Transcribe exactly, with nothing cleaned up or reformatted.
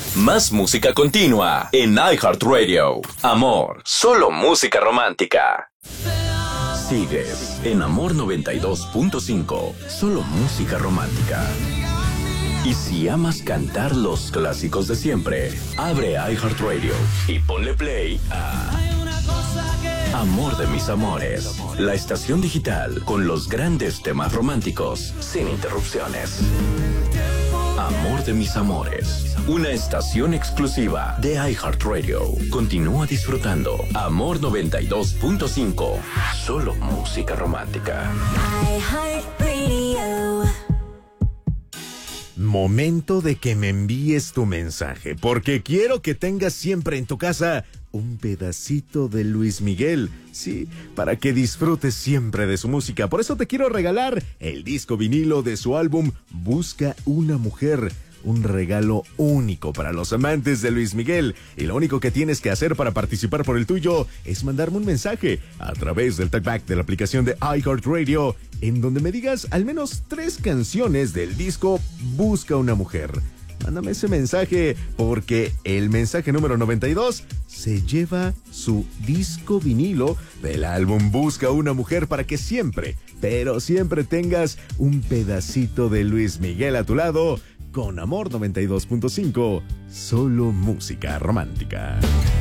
Más música continua en iHeartRadio. Amor, solo música romántica. Sigues en Amor noventa y dos punto cinco, solo música romántica. Y si amas cantar los clásicos de siempre, abre iHeartRadio y ponle play a Amor de mis amores, la estación digital con los grandes temas románticos sin interrupciones. Amor de mis amores, una estación exclusiva de iHeartRadio. Continúa disfrutando Amor noventa y dos punto cinco, solo música romántica. iHeartRadio. Momento de que me envíes tu mensaje, porque quiero que tengas siempre en tu casa un pedacito de Luis Miguel, sí, para que disfrutes siempre de su música. Por eso te quiero regalar el disco vinilo de su álbum Busca una mujer. Un regalo único para los amantes de Luis Miguel. Y lo único que tienes que hacer para participar por el tuyo es mandarme un mensaje a través del talkback de la aplicación de iHeartRadio, en donde me digas al menos tres canciones del disco Busca una mujer. Mándame ese mensaje porque el mensaje número noventa y dos se lleva su disco vinilo del álbum Busca una mujer para que siempre, pero siempre tengas un pedacito de Luis Miguel a tu lado. Con Amor noventa y dos punto cinco, solo música romántica.